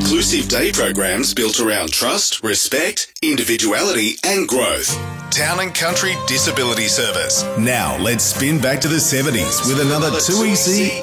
inclusive day programs built around trust, respect, individuality and growth. Town and Country Disability Service. Now let's spin back to the 70s with another 2EC